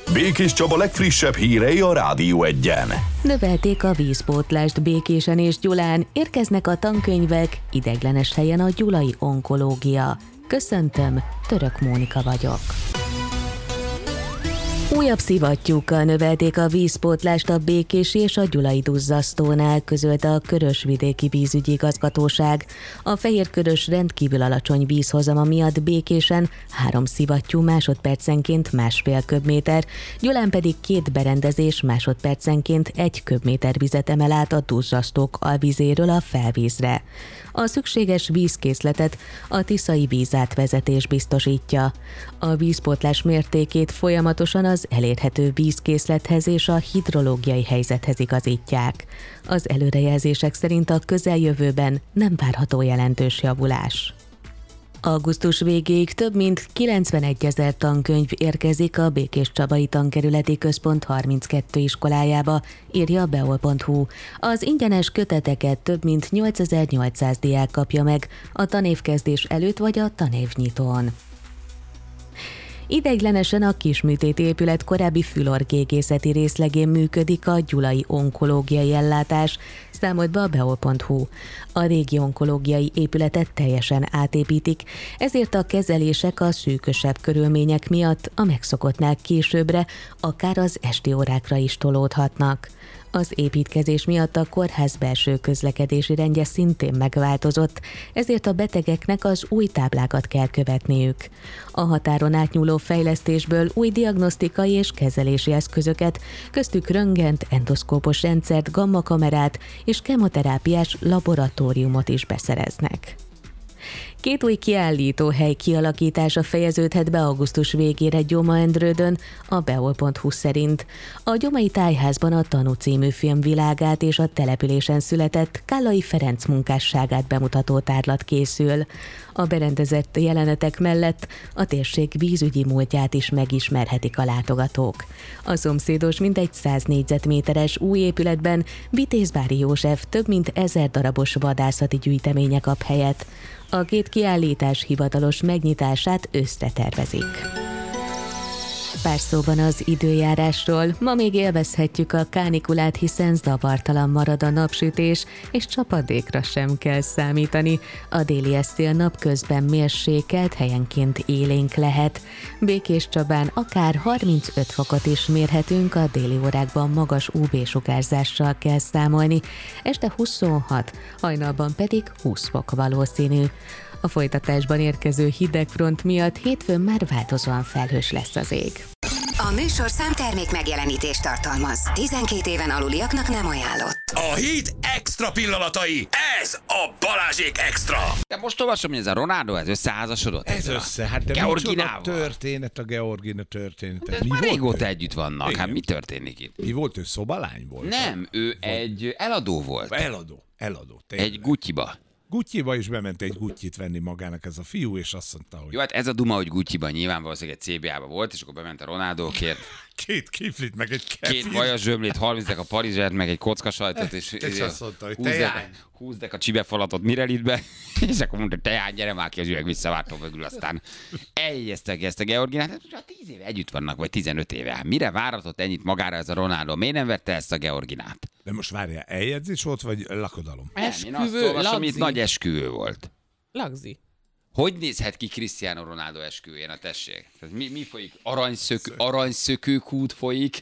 Békés Csaba legfrissebb hírei a Rádió Egyen. Növelték a vízpótlást Békésen és Gyulán, érkeznek a tankönyvek, ideiglenes helyen a gyulai onkológia. Köszöntöm, Török Mónika vagyok. Újabb szivattyúkkal növelték a vízpótlást a békési és a gyulai duzzasztónál, közölte a Körösvidéki Vízügyi Igazgatóság. A fehérkörös rendkívül alacsony vízhozama miatt Békésen 3 szivattyú másodpercenként 1,5 köbméter, Gyulán pedig 2 berendezés másodpercenként 1 köbméter vizet emel át a duzzasztók alvízéről a felvízre. A szükséges vízkészletet a tiszai vízátvezetés biztosítja. A vízpótlás mértékét folyamatosan az elérhető vízkészlethez és a hidrológiai helyzethez igazítják. Az előrejelzések szerint a közeljövőben nem várható jelentős javulás. Augusztus végéig több mint 91 000 tankönyv érkezik a Békéscsabai Tankerületi Központ 32 iskolájába, írja a beol.hu. Az ingyenes köteteket több mint 8800 diák kapja meg a tanévkezdés előtt vagy a tanévnyitón. Ideiglenesen a Kisműtét épület korábbi fülorgégészeti részlegén működik a gyulai onkológiai ellátás, számolt be a beol.hu. A régi onkológiai épületet teljesen átépítik, ezért a kezelések a szűkösebb körülmények miatt a megszokottnál későbbre, akár az esti órákra is tolódhatnak. Az építkezés miatt a kórház belső közlekedési rendje szintén megváltozott, ezért a betegeknek az új táblákat kell követniük. A határon átnyúló fejlesztésből új diagnosztikai és kezelési eszközöket, köztük röntgent, endoszkópos rendszert, gammakamerát és kemoterápiás laboratóriumot is beszereznek. 2 új kiállítóhely kialakítása fejeződhet be augusztus végére Gyoma-Endrődön, a beol.hu szerint. A Gyomai Tájházban a Tanú című film világát és a településen született Kállai Ferenc munkásságát bemutató tárlat készül. A berendezett jelenetek mellett a térség vízügyi múltját is megismerhetik a látogatók. A szomszédos mintegy 100 négyzetméteres új épületben Vitézvári József több mint 1000 darabos vadászati gyűjteménye kap helyet. A 2 kiállítás hivatalos megnyitását őszre tervezik. Pár szóban az időjárásról. Ma még élvezhetjük a kánikulát, hiszen zavartalan marad a napsütés, és csapadékra sem kell számítani. A déli szél napközben mérsékelt, helyenként élénk lehet. Békéscsabán akár 35 fokot is mérhetünk, a déli órákban magas UV-sugárzással kell számolni. Este 26, hajnalban pedig 20 fok valószínű. A folytatásban érkező hidegfront miatt hétfőn már változóan felhős lesz az ég. A műsor számtermék megjelenítést tartalmaz. 12 éven aluliaknak nem ajánlott. A hét extra pillanatai. Ez a Balázsék extra. De most olvasom, hogy ez a Ronaldo, ez összeházasodott. Ez össze, hát de Georginával. micsoda történet a Georgina története. De már régóta együtt vannak, hát mi történik itt? Mi volt ő, szobalány volt? Nem, ő egy eladó volt. Eladó. Egy Gucci-ba. Gucci-ba is bement egy Gucci-t venni magának ez a fiú, és azt mondta, hogy... Jó, hát ez a duma, hogy Gucci-ban nyilván valószínűleg egy CBA-ba volt, és akkor bement a Ronaldókért. 2 kiflit, meg egy kefir. 2 vajas zsömlét, 30 a parizsert, meg egy kockasajtot, és azt mondta, hogy húzdek a csibefalatot Mirelitbe, és akkor mondta, teány, gyere már ki az üveg, visszavártom mögül, aztán eljegyeztek ezt a Georginát. Hát 10 éve együtt vannak, vagy 15 éve. Hát mire váratott ennyit magára ez a Ronaldo? Miért nem vette ezt a Georginát? De most várjál, eljegyzés volt, vagy lakodalom? Nem, én azt olvasom, itt nagy esküvő volt. Lagzi. Hogy nézhet ki Cristiano Ronaldo esküvőjén, a tessék? Tehát mi folyik? Aranyszökőkút folyik.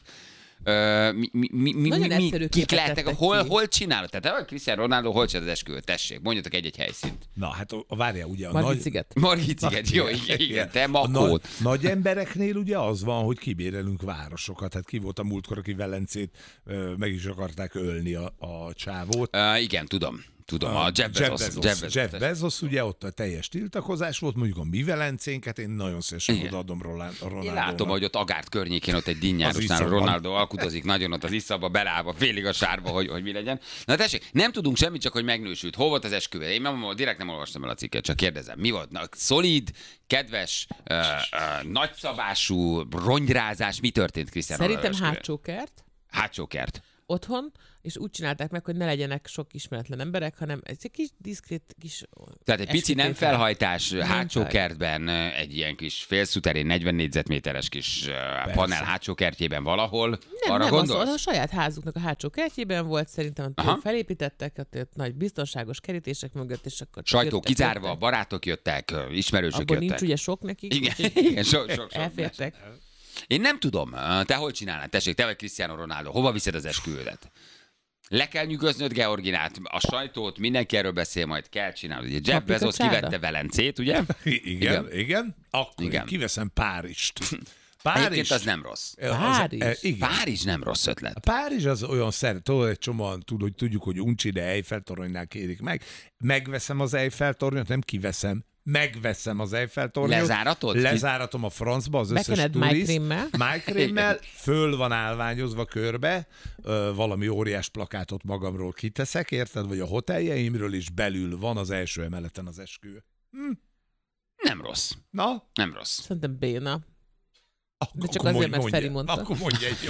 Kik lehetnek? Hol csinálod? Tehát Cristiano Ronaldo hol csinál az esküvőt? Tessék, mondjatok egy helyszínt. Na, hát várjál, ugye a Margit-sziget. Jó, igen, te Makót. Nagy embereknél ugye az van, hogy kibérelünk városokat. Hát ki volt a múltkor, aki Velencét meg is akarták ölni a csávót. Igen, tudom, a Jeff Bezos, ugye ott a teljes tiltakozás volt, mondjuk a mi Velencénket, én nagyon szívesen odaadom Ronaldo-nak. Én látom, hogy ott Agárt környékén ott egy dinnyárosnál Ronaldo alkudozik nagyon ott az iszabba, belállva, félig a sárba, hogy mi legyen. Na tessék, nem tudunk semmit, csak hogy megnősült. Hol volt az esküvő? Én direkt nem olvastam el a cikket, csak kérdezem. Mi volt? Na, szolid, kedves, nagyszabású, rongyrázás, mi történt Cristiano Ronaldo Szerintem esküvőn? hátsó kert. Hátsó kert. otthon, és úgy csinálták meg, hogy ne legyenek sok ismeretlen emberek, hanem ez egy kis diszkrét kis... Tehát egy pici nem eskütétel. felhajtás, hátsó fel. kertben, egy ilyen kis félszuterén 40 négyzetméteres kis panel hátsó kertjében valahol. Arra Nem, gondolsz? az a saját házuknak a hátsó kertjében volt, szerintem Aha. felépítettek, ott nagy biztonságos kerítések mögött, és akkor... Sajtó jöttek, kizárva, barátok jöttek, ismerősök abból jöttek. nincs ugye sok nekik, Igen, úgyhogy igen, sok. elfértek. Én nem tudom, te hogy csinálnád? Tessék, te vagy Cristiano Ronaldo, hova viszed az esküvődet? Le kell nyugoznod Georginát, a sajtót, mindenki erről beszél, majd kell csinálni. Ugye Jeff Bezos Paprikacsáda? kivette Velencét, ugye? Igen. Akkor Igen. én kiveszem Párizst. Egyébként az nem rossz. Párizs? Igen. Párizs nem rossz ötlet. Párizs az olyan tudod, egy csomóan tudjuk, hogy uncsi, de Eiffel-toronynál kérik meg. Megveszem az Eiffel-tornyot, nem kiveszem. Megveszem az Eiffel-tornyot. Lezáratod? Lezáratom a francba az összes Bekened turist. májkrémmel. Májkrémmel, föl van állványozva körbe, valami óriás plakátot magamról kiteszek, érted? Vagy a hoteljeimről is belül van az első emeleten az esküvő. Nem rossz. Na? Nem rossz. Szerintem béna. Akkor csak azért, mert mondja. Feri mondta. Akkor mondja egy jó.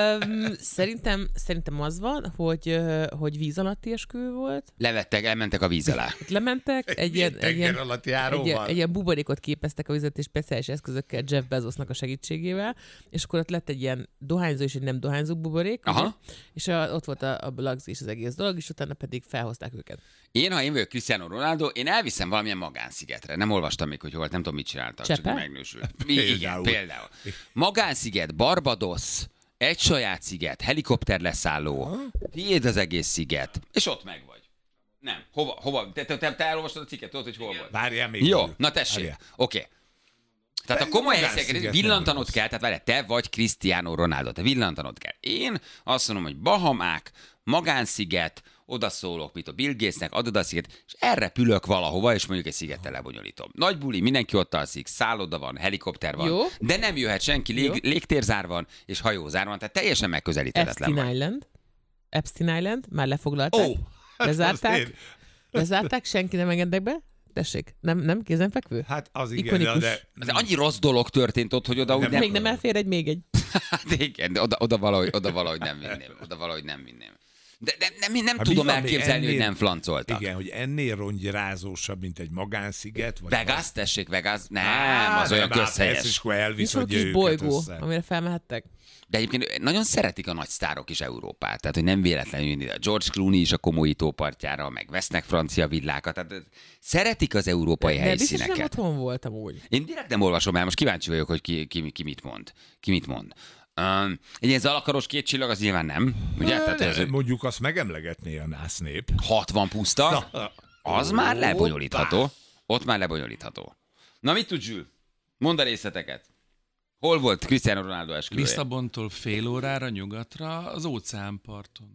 Szerintem az van, hogy víz alatti esküvő volt. Elmentek a víz alá. Ott lementek, Tenger alatt járóval. egy ilyen buborékot képeztek a vizet és speciális eszközökkel Jeff Bezosnak a segítségével, és akkor ott lett egy ilyen dohányzó és egy nem dohányzó buborék, Aha. ugye? És ott volt a lagzi és az egész dolog, és utána pedig felhozták őket. Ha én vagyok Cristiano Ronaldo, én elviszem valamilyen magánszigetre. Nem olvastam még, hogy hol, nem tudom, mit csináltak, Csepe? csak megnősült. Igen, Például. például. Magánsziget, Barbados, egy saját sziget, helikopter leszálló, tiéd az egész sziget, és ott meg vagy. Nem. Hova? Te elolvastad a cikket, tudod, hogy hol volt? Várjál még. Jó, belül. na tessék. Várjál. Oké. Tehát a Ez komoly magánsziget helyszíneket nem villantanod rossz. kell, tehát várjál, te vagy Cristiano Ronaldo, te villantanod kell. Én azt mondom, hogy Bahamák, magánsziget, odaszólok, mit a Bill Gatesnek, adod a sziget, és elrepülök valahova, és mondjuk egy szigettel lebonyolítom. Nagy buli, mindenki ott alszik, szálloda van, helikopter van, Jó. de nem jöhet senki, légtérzár van, és hajózár van, tehát teljesen megközelíthetetlen vagy. Epstein Island, már lefoglalták, lezárták, azért. lezárták, senki nem engednek be. Tessék, nem kézenfekvő? Hát az igen, Ikonikus. de Ez annyi rossz dolog történt ott, hogy oda úgy nem... Még nem elfér még egy. Hát igen, de oda valahogy nem vinném. Oda valahogy nem vinném. De nem Hát mi tudom van még elképzelni, hogy ennél- nem flancoltak. Igen, hogy ennél rongyrázósabb, mint egy magánsziget. Vagy Vegas, tessék, Vegas. Nem, az nem, olyan hát közhelyes. ezt is akkor Nincs elvisz, valami hogy kis őket bolygó, össze. amire felmehettek? De egyébként nagyon szeretik a nagy sztárok is Európát, tehát hogy nem véletlenül jönni ide. George Clooney is a komoly tópartjára, meg vesznek francia villákat, tehát szeretik az európai De biztos nem helyszíneket. otthon voltam úgy. Én direkt nem olvasom el, most kíváncsi vagyok, hogy ki mit mond. Ki mit mond. Egy ilyen zalakaros két csillag, az nyilván nem, ugye? Tehát ez Mondjuk azt megemlegetné a násznép. 60 puszta, az már lebonyolítható. Ott már lebonyolítható. Na mit tud Zsül? Mondd a részleteket. Hol volt Cristiano Ronaldo esküvője? Lisszabontól fél órára nyugatra az óceánparton.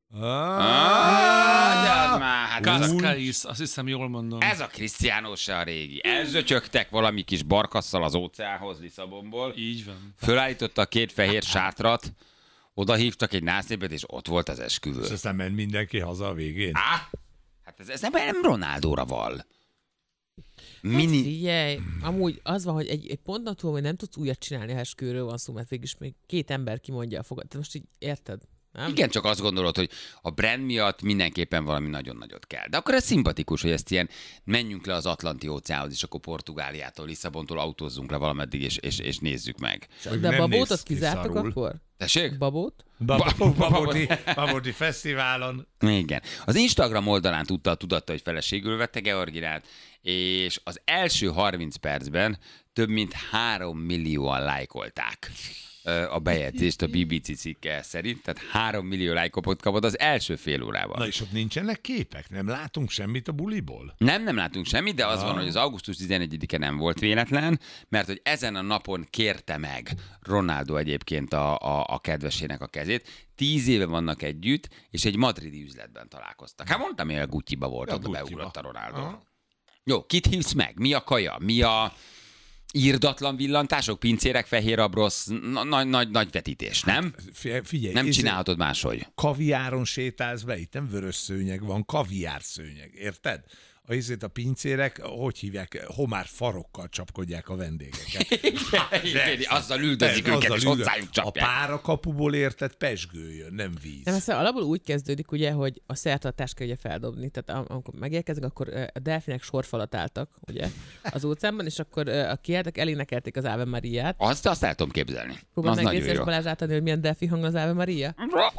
Hát ez a, Cascais, azt hiszem jól mondom. ez a Cristiano se a régi. Elzöcsögtek valami kis barkasszal az óceánhoz Lisszabonból. Így van. Fölállította két fehér sátrat, oda hívtak egy násznépet, és ott volt az esküvő. És aztán ment mindenki haza a végén. Hát ez nem Ronaldóra val. Figyelj, amúgy az van, hogy egy ponton túl, hogy nem tudsz újat csinálni, ha esküvőről van szó, mert végülis még két ember kimondja a fogat. Te most így érted? Nem? Igen, csak azt gondolod, hogy a brand miatt mindenképpen valami nagyon nagyot kell. De akkor ez szimpatikus, hogy ezt ilyen menjünk le az Atlanti óceánhoz, és akkor Portugáliától, Lisszabontól autózzunk le valameddig, és nézzük meg. Hogy De a nem babót néz azt ki kizártak szarul. akkor? Tessék? Babót? Baboti fesztiválon. Igen. Az Instagram oldalán tudatta, hogy feleségül vette Georginát, és az első 30 percben több mint 3 millióan lájkolták a bejegyzést a BBC cikke szerint, tehát 3 millió lájkot kapott az első fél órában. Na és ott nincsenek képek? Nem látunk semmit a buliból? Nem látunk semmit, de az van, hogy az augusztus 11-e nem volt véletlen, mert hogy ezen a napon kérte meg Ronaldo egyébként a kedvesének a kezét. 10 éve vannak együtt, és egy madridi üzletben találkoztak. Hát mondtam, hogy a Gucci-ba volt, A oda Gucci-ba. beugrott a Ronaldo. Aha. Jó, kit hívsz meg? Mi a kaja? Mi a írdatlan villantások, pincérek, fehér abrosz, nagy vetítés, nem? Figyelj, Nem csinálhatod máshogy. Kaviáron sétálsz be, itt nem vörös szőnyeg van, kaviár szőnyeg, érted? a pincérek, hogy hívják, homár farokkal csapkodják a vendégeket. Igen, azzal üldözik őket, és hozzájuk A csapják. párakapuból érted pesgő jön, nem víz. Nem, aztán alapból úgy kezdődik, ugye, hogy a szertartást kell ugye feldobni. Tehát amikor megérkeznek, akkor a delfinek sorfalat álltak, ugye, az óceánban, és akkor a kiálltak, elénekelték az Ave Mariát. Azt el tudom képzelni. Próbáld Az meg nagyon Gézes jó. Balázs átadni, hogy milyen delfi hang az Ave Maria.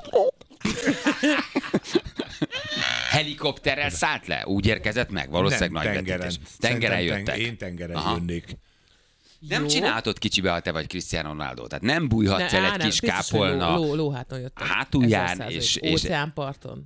Helikopterrel szállt le? Úgy érkezett meg? Valószínűleg nagy vetítés. Tengeren jöttek. Én tengeren jönnék. Nem csinálhatod kicsibe, ha te vagy Cristiano Ronaldo. Tehát nem bújhatsz el egy kis kápolna Lóháton jöttek. hátulján, 100%. és óceánparton.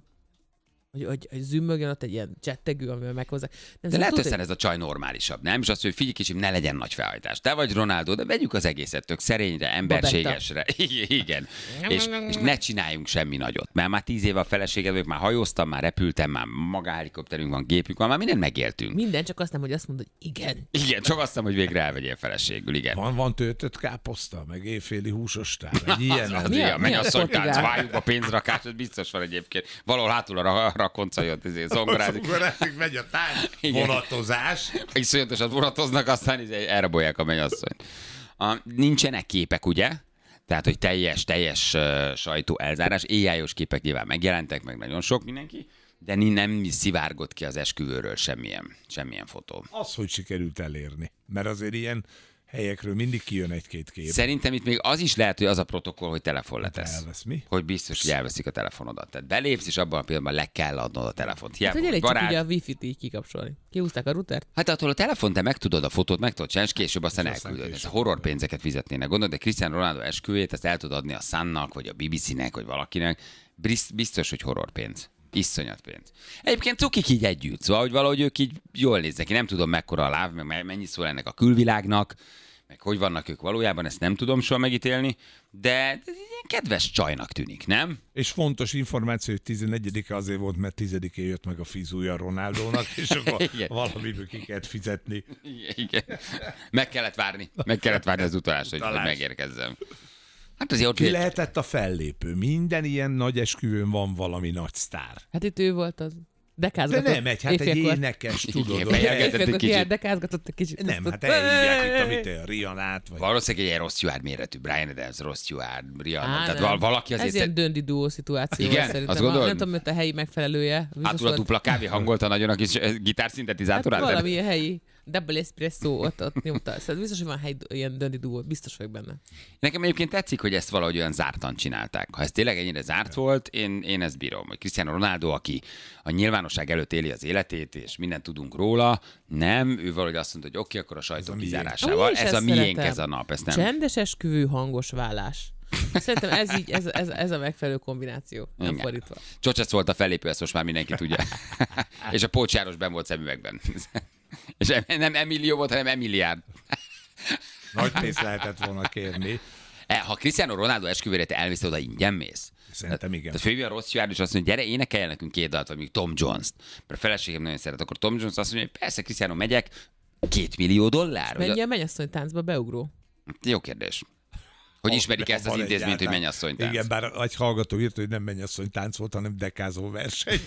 Hogy zümmögjön ott egy ilyen csettegő, amivel meghozzák. de lehet, hogy ez a csaj normálisabb, nem? És azt, hogy figyelj kicsim, ne legyen nagy felhajtás. Te vagy Ronaldo, de vegyük az egészet tök szerényre, emberségesre. Igen. És ne csináljunk semmi nagyot. Mert már 10 éve a feleséged vagyok, már hajóztam, már repültem, már magáhelikopterünk van, gépünk van, már mindent megéltünk. Minden, csak azt nem, hogy azt mondod, hogy igen. Igen, csak azt hogy végre elvegyél feleségül, igen. Van töltött káposzta, meg éjféli húsostál, egy ilyen. Az Mi a- igen, menj mi a a szolykánc, portugál? várjuk a pénzrakás, ez biztos van egyébként. Valahol hátul a rakonca jött, zongorázik. Zongorázik, megy a tánc, Igen. vonatozás. Iszonyatosan vonatoznak, aztán elrabolják a mennyasszonyt. Nincsenek képek, ugye? Tehát, hogy teljes sajtó elzárás. AI-os képek nyilván megjelentek, meg nagyon sok mindenki, de nem szivárgott ki az esküvőről semmilyen fotó. Az, hogy sikerült elérni. Mert azért ilyen helyekről mindig kijön egy-két kép. Szerintem itt még az is lehet, hogy az a protokoll, hogy telefon letesz. Elvesz mi? Hogy biztos, hogy elveszik a telefonodat. Tehát belépsz, és abban a pillanatban le kell adnod a telefont. Hát, Hiába hogy elég vagy csak barát. ugye a wifi-t így kikapcsolni. Kihúzták a routert? Hát attól a telefon, te meg tudod a fotót, meg tudod csinálni, és később aztán És aztán elküldöd. Ez a később. horror pénzeket fizetnének. Gondolod, de Cristiano Ronaldo esküvét, ezt el tudod adni a Sunnak, vagy a BBC-nek, vagy valakinek. Biztos, hogy horror pénz. Iszonyat pénz. Egyébként cukik így együtt, szóval, hogy valahogy ők így jól néznek ki. Nem tudom, mekkora a láv, meg mennyi szól ennek a külvilágnak, meg hogy vannak ők valójában, ezt nem tudom soha megítélni, de ez egy ilyen kedves csajnak tűnik, nem? És fontos információ, hogy 11-e azért volt, mert 10-én jött meg a fizúja Ronaldónak, és akkor Igen. valamiből ki kellett fizetni. Igen. Meg kellett várni az utalást, hogy Talán. megérkezzem. Hát azért ott Ki lehetett a fellépő? Minden ilyen nagy esküvőn van valami nagy sztár. Hát itt ő volt az. De Dekázgatott. nem egy, hát egy énekes, tudod. Igen, hogy- fejelgetett egy Éjfélkor kicsit. dekázgatott egy kicsit. Nem, azt hát ott- elhívják itt, amit Rihanát, vagy... Valószínűleg egy ilyen Ross Stewart méretű, Brian Adams, Ross Stewart, Rihanna, Á, tehát nem. valaki azért... Ez ilyen döndi duó szituáció. Igen? volt szerintem. Azt gondolod? Nem tudom, hogy a helyi megfelelője. Biztos Hátul a volt- dupla kávé hangolta nagyon a kis Hát gitárszintetizátorát. valami ilyen helyi double espresso ott nyomta. Szóval biztos, hogy van helyi ilyen döndi duó. Biztos vagyok benne. Nekem egyébként tetszik, hogy ezt valahogy olyan zártan csinálták. Ha ez tényleg ennyire zárt volt, én ezt bírom. Hogy Cristiano Ronaldo, aki a nyilvánosság előtt éli az életét, és mindent tudunk róla, nem, ő valahogy azt mondta, hogy oké, akkor a sajtó miénk. kizárásával. Amúgy is Ez a ezt miénk szeretem. ez a nap, ezt nem. Csendes esküvő, hangos vállás. Szerintem ez így, ez a megfelelő kombináció. Nem Igen. fordítva. Csocsesz volt a fellépő, ezt most már mindenki tudja. És a Pócs János benn volt szemüvegben. És nem Emilio volt, hanem Emiliárd. Nagy pénzt lehetett volna kérni. Ha Cristiano Ronaldo esküvőre te elmész oda, ingyen mész? Szerintem igen. Tehát főleg a Ross Stewart is azt mondja, gyere, énekelj el nekünk 2 dalt, vagy még Tom Jones-t. Mert a feleségem nagyon szeret, akkor Tom Jones azt mondja, hogy persze, Cristiano, megyek, $2 millió? Mennyi a mennyasszony táncba beugró? Jó kérdés. Hogy ismerik ezt az Van intézményt, hogy egyáltalán. mennyasszonytánc? Igen, bár egy hallgató írta, hogy nem mennyasszony tánc volt, hanem dekázó verseny.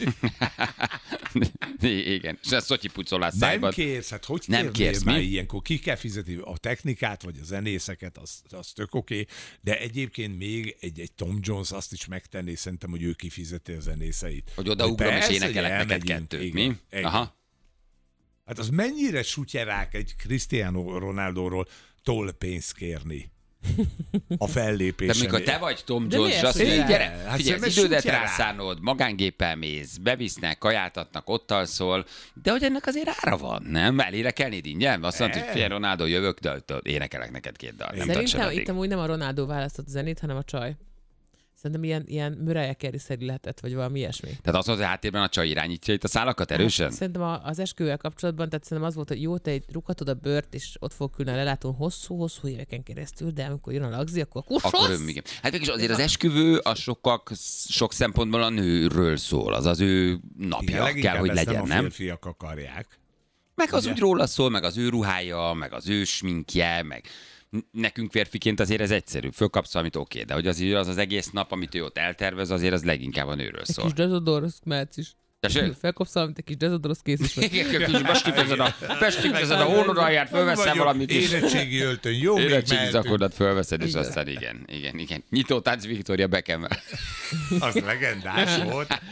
Igen. És ez szotyipucolás Nem szájban. kérsz, hát hogy Nem kérnél kérsz, már mi? ilyenkor? Ki kell fizetni a technikát, vagy a zenészeket, az tök oké. De egyébként még egy Tom Jones azt is megtenné, szerintem, hogy ő kifizeti a zenészeit. Hogy odaugrom és persze, énekelek hogy neked elmegyünk. 2. Igen, Mi? igen. Aha. Hát az mennyire sutyerák egy Cristiano Ronaldóról tollpénzt kérni a De fellépésen. amikor te vagy Tom De Jones, és miért azt mondja, sutyerál? gyere, Hát figyelj, az szerintem idődet sutyerál. rászánod, magángéppel mész, bevisznek, kaját adnak, ott alszol, de hogy ennek azért ára van, nem? Elénekelnéd ingyen? Azt mondod, hogy figyelj, Ronaldo, jövök, de énekelek neked 2 dalt. Nem Szerintem tartsanak itt amúgy nem a Ronaldo választott a zenét, hanem a csaj. Szerintem ilyen Mariah Carey-szerű lehetett, vagy valami ilyesmi. Tehát azt mondod, hogy háttérben a csaj irányítja itt a szálakat erősen? Szerintem az esküvővel kapcsolatban, tehát szerintem az volt, hogy jó, te egy rúghatod a bört, és ott fog ülni a lelátón hosszú-hosszú éveken keresztül, de amikor jön a lagzi, akkor Akkor igen. Hát mégis azért az esküvő a sok szempontból a nőről szól, az az ő napja kell, hogy legyen, nem? A nem? férfiak akarják. Meg az úgy róla szól, meg az ő ruhája, meg az ő sminkje, meg nekünk férfiként azért ez egyszerű. Fölkapsz valamit, de hogy az egész nap, amit ő ott eltervez, azért az leginkább a nőről egy szól. kis dezodor, az mehetsz is. Tessék? Felkopsz valamit, egy kis dezodorosz, kész is vagy. Igen, bestifezed a hónodalját, fölveszel valami kis... Érettségi öltöny, jó, még Érettségi mehetünk. zakodat fölveszed, és aztán igen. Nyitó tánc Victoria Beckham-mel. Az legendás volt.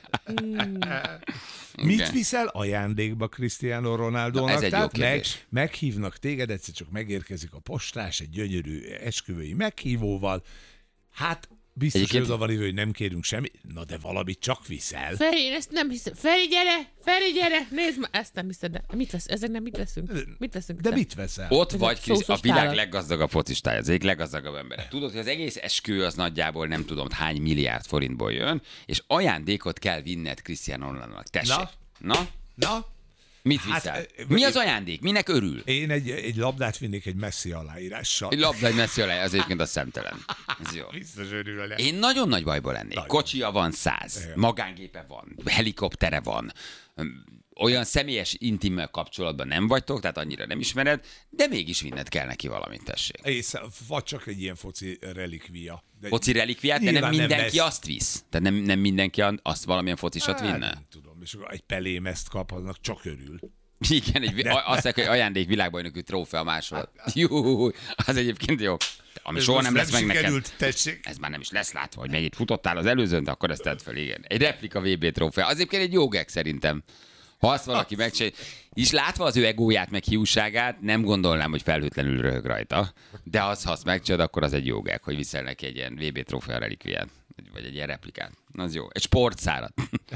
Mit viszel ajándékba Cristiano Ronaldónak? Na, ez egy jó Tehát kérdés. meghívnak téged, egyszer csak megérkezik a postás egy gyönyörű esküvői meghívóval. Hát biztos, hogy Egyébként- oda van írva, hogy nem kérünk semmi. Na de valamit csak viszel. Feri, én ezt nem hiszem. Feri, gyere, nézd már, ezt nem hiszed, de ezek nem mit veszünk? Mit veszünk? De mit veszel? Ott Ezek vagy, Krisz, a szószos világ tálat. leggazdagabb focistája, az egyik leggazdagabb ember. Tudod, hogy az egész eskü az nagyjából nem tudom hány milliárd forintból jön, és ajándékot kell vinned Cristiano Ronaldonak. Tessék. Na? Na? Mit Hát, viszel? Mi az ajándék? Minek örül? Én egy labdát vinnék egy Messi aláírással. Egy labda, egy messzi alá, az egyébként a szemtelen. Ez jó. Biztos örülne. Én nagyon nagy bajban lennék. Nagyon. Kocsia van 100, magángépe van, helikoptere van, olyan személyes intimmel kapcsolatban nem vagytok, tehát annyira nem ismered, de mégis vinned kell neki valamit, tessék. Vagy csak egy ilyen foci relikvia. De Foci relikviát, de nem nyilván mindenki vesz. azt visz. Tehát nem mindenki azt valamilyen focisat Hát, vinne. nem tudom, és akkor egy pelémezt kap, annak csak örül. Igen, azt mondják, hogy ajándék világbajnoki trófea másolat. Jó, az egyébként jó. Ami Ez soha most nem lesz meg neked. sikerült, tessék. Ez már nem is lesz látva, hogy megint futottál az előzőn, de akkor ezt tedd fel, igen. Egy replika VB trófea. Az egyébként egy jó gag szerintem. Ha azt valaki megcsinálja, és látva az ő egóját, meg hiúságát, nem gondolnám, hogy felhőtlenül röhög rajta. De ha azt megcsinálod, akkor az egy jó gag, hogy viszel neki egy ilyen VB trófea relikviát. Vagy egy ilyen replikát. Az jó. Egy sportszárat.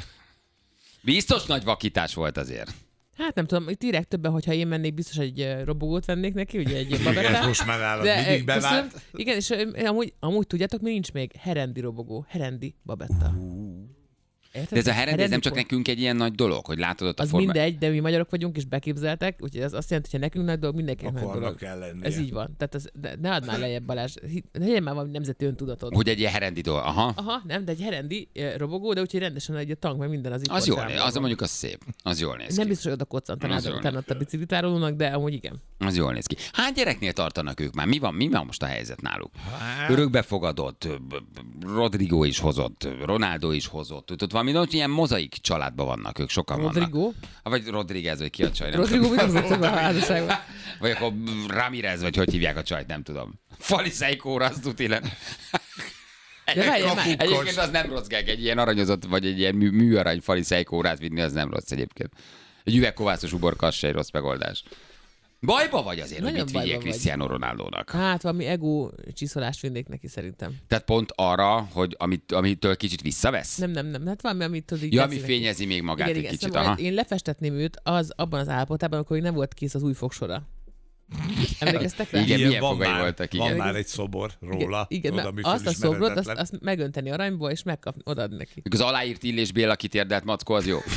Biztos nagy vakítás volt azért. Hát nem tudom, itt írják többen, hogyha én mennék, biztos egy robogót vennék neki, ugye egy Igen, babettát. most már nálad De, mindig köszönöm. bevált. Igen, és amúgy tudjátok, mi nincs még? Herendi robogó, herendi babetta. Érted? De ez a herendi, ez nem csak pont. nekünk egy ilyen nagy dolog, hogy látod ott a Az formát. mindegy, de mi magyarok vagyunk, és beképzeltek, úgyhogy ez azt jelenti, hogy ha nekünk nagy dolog, mindenkinek nagy Akkor dolog. annak kell lennie. Ez így van. Tehát ne add már lejjebb, Balázs. Legyen már valami nemzeti öntudatod. Hogy egy ilyen herendi dolog. Aha. Aha, nem, de egy herendi robogó, de úgyhogy rendesen egy tank, meg minden az itt Az volt jól néz, számolva. az mondjuk az szép. Az jól néz Nem ki. biztos, hogy oda koccantanád Az jól utána ott a biciklitárolónak, de amúgy igen. Az jól néz ki. Hány gyereknél tartanak ők már? Mi van most a helyzet náluk? Hát- Örökbefogadott, Rodrigo is hozott, Ronaldo is hozott. Tudod, valami ott ilyen mozaik családban vannak, ők sokan Rodrigo? vannak. Vagy Rodriguez, vagy ki a csaj, nem Rodrigo tudom. mi az a házasságban? Vagy akkor Ramirez, vagy hogy hívják a csajt, nem tudom. Faliseikóra, azt tuti le. De várjál már. Egyébként az nem rossz gag, egy ilyen aranyozott, vagy egy ilyen műarany faliseikórát vinni, az nem rossz egyébként. Egy üvegkovászos uborka, az se egy rossz megoldás. Bajba vagy azért, hogy Nagyon mit vigyél bajba vagy. Cristiano Ronaldónak. Hát valami ego csiszolást vinnék neki szerintem. Tehát pont arra, hogy amitől kicsit visszavesz? Nem. Hát valami, amit tudod így Ja, ami tetszik neki. fényezi még magát Igen, egy kicsit. szóval Aha. én lefestetném őt abban az állapotában, amikor még nem volt kész az új fogsora. Emlékeztek rá? Igen, Ilyen milyen van fogai már, voltak, Van igen. már egy szobor róla. Igen, oda, mert ami azt a szobrot, felismerhetetlen. azt megönteni aranyból, és megkapni, odaadni neki. Az aláírt Illés Béla kitérdelt mackó, az jó.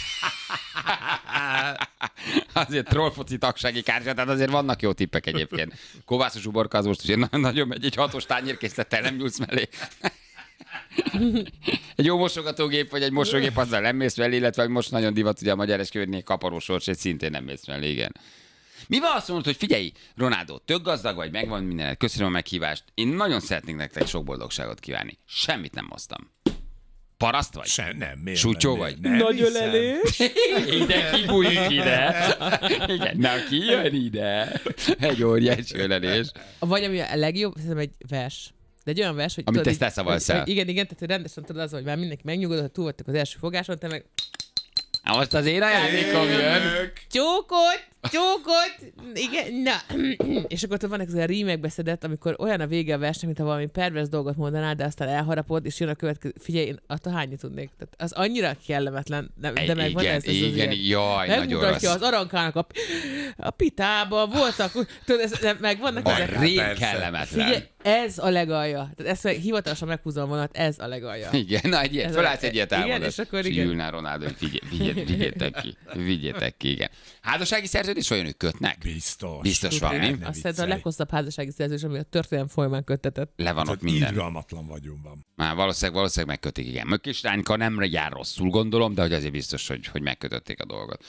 Azért trollfoci tagsági kártya, tehát azért vannak jó tippek egyébként. Kovászos uborka az most ugye nagyon megy, egy 6-os tányérkészlettel nem nyúlsz mellé. Egy jó mosogatógép, vagy egy mosógép, azzal nem mész mellé, illetve most nagyon divat, ugye a magyar esküvőnél kaparósors, egy szintén nem mész mellé, igen. Mi van azt mondod, hogy figyelj, Ronaldo, tök gazdag vagy, megvan minden, köszönöm a meghívást, én nagyon szeretnék nektek sok boldogságot kívánni. Semmit nem hoztam. Paraszt vagy? Nem, miért Súcsó nem, vagy? Nem Nagy hiszem. ölelés. Ide kibújik ide. Igen, na ki jön ide? Egy óriási ölelés. Vagy ami a legjobb, szerintem egy vers. De egy olyan vers, hogy... Amit tudod, ezt teszavalsz el. Igen, tehát hogy rendesen tudod az, hogy már mindenki megnyugodott, hogy túl vagytok az első fogáson, te meg Na most az én ajándékom jön. csókot, igen, na. És akkor ott vannak az a rímek beszedett, amikor olyan a vége a versnek, mintha valami pervers dolgot mondanál, de aztán elharapod, és jön a következő. Figyelj, én attól hányni tudnék. Tehát az annyira kellemetlen, de megvan Igen, ez az igen, ilyen. jaj, nagyon Megmutatja rossz. az arankának a pitába, voltak, tudod, meg vannak A ezek. rém Persze. kellemetlen. Figyelj, ez a legalja. Tehát ezt meg hivatalosan meghúzom a vonat, ez a legalja. Igen, na egy ilyet, Ez fölállsz a- egy ilyet igen, elmondod. és akkor igen. Gyűlnál Ronaldo, hogy vigyétek ki, igen. Házassági szerződés olyan ők kötnek? Biztos van, mi? Azt hiszem a leghosszabb házassági szerződés, ami a történelem folyamán köttetett. Le van ott Tehát minden. irgalmatlan vagyonban. Már valószínűleg megkötik, igen. Mökkis Rányka nem jár rosszul, gondolom, de hogy azért biztos, hogy megkötötték a dolgot.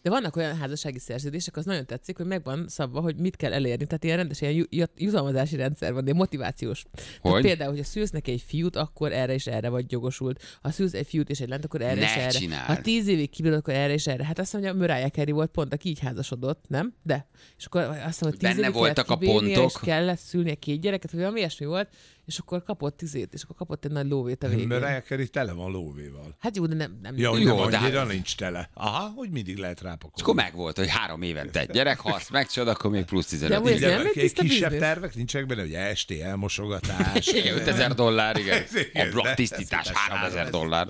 De vannak olyan házassági szerződések, az nagyon tetszik, hogy megvan szabva, hogy mit kell elérni. Tehát ilyen rendes ilyen jutalmazási rendszer van, de motivációs. Tehát például, hogyha szülsz neki egy fiút, akkor erre és erre vagy jogosult. Ha szülsz egy fiút és egy lányt, akkor erre és erre. Csinál. Ha 10 évig kibírod, akkor erre és erre. Hát azt mondja, Mariah Carey volt pont, aki így házasodott, nem? De. És akkor azt mondja, hogy 10 évig voltak a kibírnia, pontok. és kellett szülnie 2 gyereket, vagy valami ilyesmi volt, és akkor kapott 10, és akkor kapott egy nagy lóvét a végén. Mariah Carey tele van lóvéval. Hát jó, de nem. Ja, hogy Jó, nem de annyira hát- nincs tele. Aha, hogy mindig lehet rápakolni. És akkor megvolt, hogy 3 évente egy gyerek, ha azt megcsinálod, akkor még plusz 15 amúgy ez év. nem egy tiszta kisebb biznisz? tervek nincsenek benne, hogy esti elmosogatás. Igen, $5000, igen. Igen, Ablak de tisztítás, ez utána $3000.